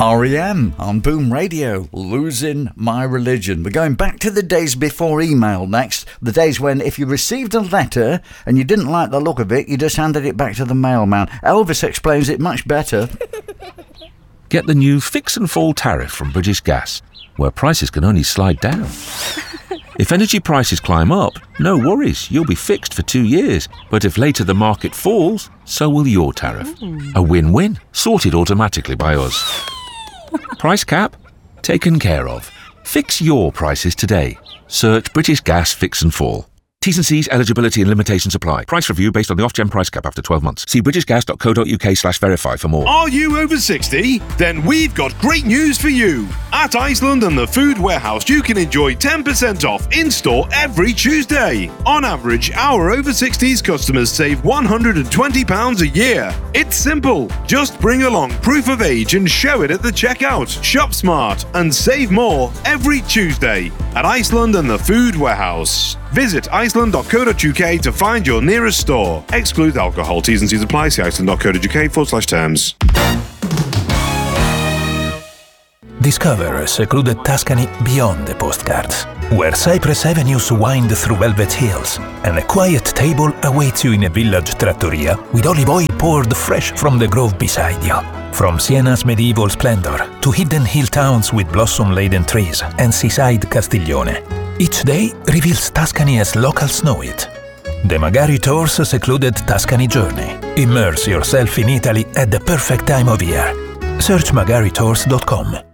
R.E.M. on Boom Radio, Losing My Religion. We're going back to the days before email next. The days when if you received a letter and you didn't like the look of it, you just handed it back to the mailman. Elvis explains it much better. Get the new Fix and Fall tariff from British Gas, where prices can only slide down. If energy prices climb up, no worries, you'll be fixed for 2 years. But if later the market falls, so will your tariff. A win-win, sorted automatically by us. Price cap? Taken care of. Fix your prices today. Search British Gas Fix and Fall. T's and C's, eligibility and limitations apply. Price review based on the Ofgem price cap after 12 months. See britishgas.co.uk/verify for more. Are you over 60? Then we've got great news for you. At Iceland and the Food Warehouse, you can enjoy 10% off in-store every Tuesday. On average, our over 60s customers save £120 a year. It's simple. Just bring along proof of age and show it at the checkout. Shop smart and save more every Tuesday at Iceland and the Food Warehouse. Visit iceland.co.uk to find your nearest store. Exclude alcohol. T's and C's apply. See iceland.co.uk/terms. Discover a secluded Tuscany beyond the postcards, where cypress avenues wind through velvet hills, and a quiet table awaits you in a village trattoria with olive oil poured fresh from the grove beside you. From Siena's medieval splendor to hidden hill towns with blossom-laden trees and seaside Castiglione, each day reveals Tuscany as locals know it. The Magari Tours Secluded Tuscany Journey. Immerse yourself in Italy at the perfect time of year. Search magaritours.com.